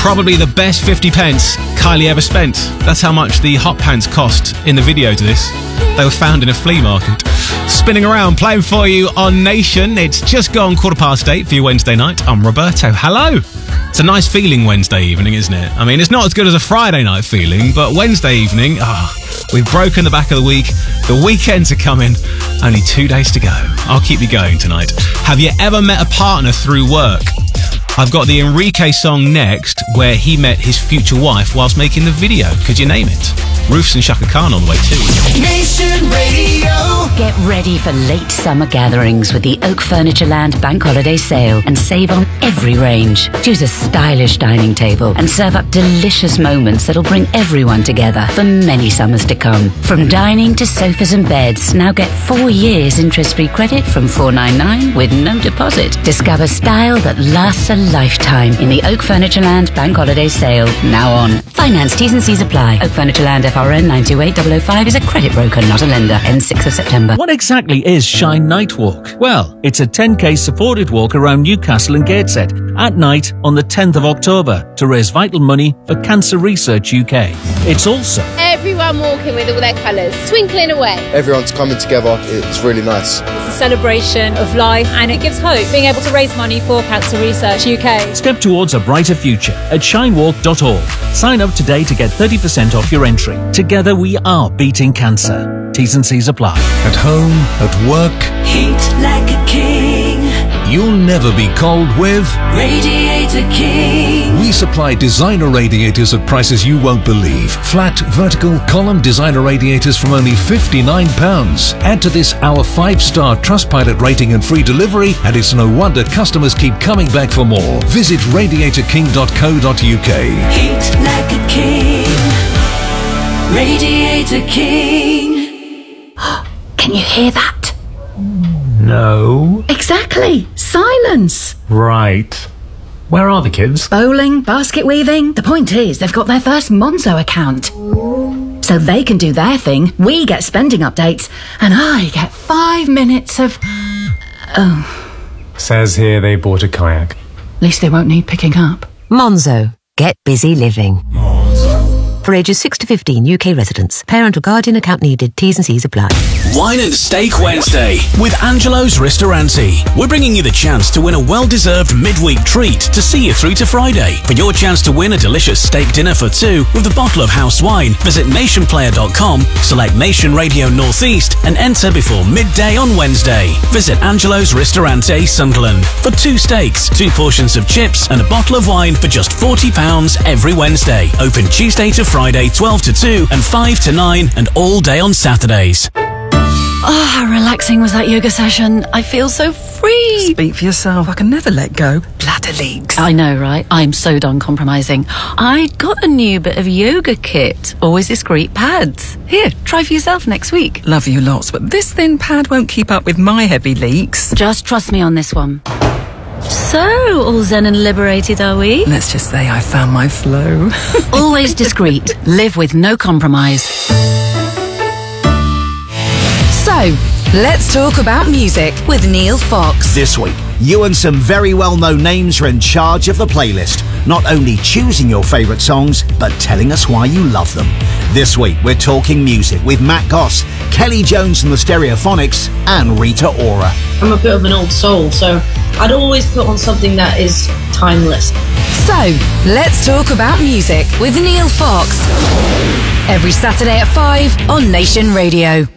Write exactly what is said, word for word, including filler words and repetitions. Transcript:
Probably the best fifty pence Kylie ever spent. That's how much the hot pants cost in the video to this. They were found in a flea market. Spinning around, playing for you on Nation. It's just gone quarter past eight for your Wednesday night. I'm Roberto. Hello. It's a nice feeling Wednesday evening, isn't it? I mean, it's not as good as a Friday night feeling, but Wednesday evening, ah, oh, we've broken the back of the week. The weekends are coming. Only two days to go. I'll keep you going tonight. Have you ever met a partner through work? I've got the Enrique song next, where he met his future wife whilst making the video. Could you name it? Roofs and Shaka Khan on the way too. Nation Radio. Get ready for late summer gatherings with the Oak Furnitureland Bank Holiday Sale and save on every range. Choose a stylish dining table and serve up delicious moments that'll bring everyone together for many summers to come. From dining to sofas and beds, now get four years interest-free credit from four ninety-nine with no deposit. Discover style that lasts a lifetime in the Oak Furnitureland Bank Holiday Sale, now on. Finance T's and C's apply. Oak Furnitureland F R N nine two eight zero zero five is a credit broker, not a lender. Ends sixth of September. What exactly is Shine Night Walk? Well, it's a ten K supported walk around Newcastle and Gateshead at night on the tenth of October to raise vital money for Cancer Research U K. It's also everyone walking with all their colours, twinkling away. Everyone's coming together. It's really nice. It's a celebration of life and it gives hope, being able to raise money for Cancer Research U K. Step towards a brighter future at shine walk dot org. Sign up today to get thirty percent off your entry. Together we are beating cancer. T's and C's apply. At home, at work, Heat like a king. You'll never be cold with Radiator King. We supply designer radiators at prices you won't believe. Flat, vertical, column designer radiators from only fifty-nine pounds. Add to this our five-star Trustpilot rating and free delivery, and it's no wonder customers keep coming back for more. Visit radiator king dot co dot uk. Heat like a king. Radiator King. Can you hear that? No. Exactly. Silence. Right. Where are the kids? Bowling, basket weaving. The point is, they've got their first Monzo account. So they can do their thing, we get spending updates, and I get five minutes of... Oh. Says here they bought a kayak. At least they won't need picking up. Monzo. Get busy living. For ages six to fifteen, U K residents. Parent or guardian account needed. T's and C's apply. Wine and Steak Wednesday with Angelo's Ristorante. We're bringing you the chance to win a well-deserved midweek treat to see you through to Friday. For your chance to win a delicious steak dinner for two with a bottle of house wine, visit nation player dot com, select Nation Radio Northeast and enter before midday on Wednesday. Visit Angelo's Ristorante, Sunderland for two steaks, two portions of chips and a bottle of wine for just forty pounds every Wednesday. Open Tuesday to Friday twelve to two and five to nine and all day on Saturdays. Oh, how relaxing was that yoga session. I feel so free. Speak for yourself. I can never let go. Bladder leaks. I know, right? I'm so done compromising. I got a new bit of yoga kit. Always discreet pads. Here, try for yourself next week. Love you lots, but this thin pad won't keep up with my heavy leaks. Just trust me on this one. So, all zen and liberated, are we? Let's just say I found my flow. Always discreet. Live with no compromise. So, let's talk about music with Neil Fox. This week, you and some very well-known names are in charge of the playlist. Not only choosing your favourite songs, but telling us why you love them. This week, we're talking music with Matt Goss, Kelly Jones and the Stereophonics, and Rita Ora. I'm a bit of an old soul, so I'd always put on something that is timeless. So, let's talk about music with Neil Fox. Every Saturday at five on Nation Radio.